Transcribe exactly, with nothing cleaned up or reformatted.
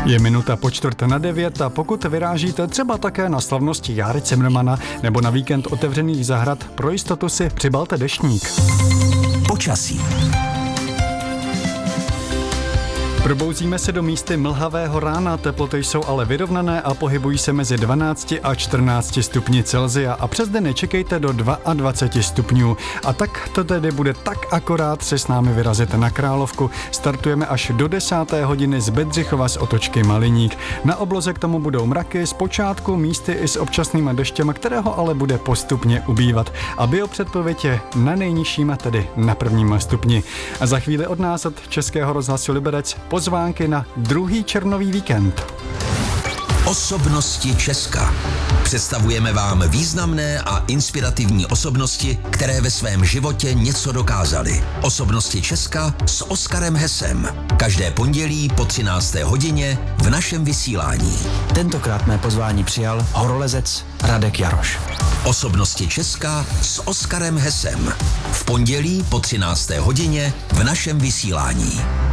Je minuta po čtvrt na devět a pokud vyrážíte třeba také na slavnosti Járy Cimrmana nebo na víkend otevřených zahrad, pro jistotu si přibalte deštník. Počasí. Probouzíme se do místy mlhavého rána, teploty jsou ale vyrovnané a pohybují se mezi dvanácti a čtrnácti stupni Celsia a přes den čekejte do dvaceti dvou stupňů. A tak to tedy bude tak akorát se s námi vyrazit na Královku. Startujeme až do desáté hodiny z Bedřichova z Otočky Maliník. Na obloze k tomu budou mraky, zpočátku místy i s občasným deštěm, kterého ale bude postupně ubývat. A biopředpověď je na nejnižším, tedy na prvním stupni. A za chvíli od nás od Českého rozhlasu Liberec pozvánky na druhý červnový víkend. Osobnosti Česka. Představujeme vám významné a inspirativní osobnosti, které ve svém životě něco dokázaly. Osobnosti Česka s Oskarem Hesem. Každé pondělí po třinácté hodině v našem vysílání. Tentokrát mé pozvání přijal horolezec Radek Jaroš. Osobnosti Česka s Oskarem Hesem. V pondělí po třinácté hodině v našem vysílání.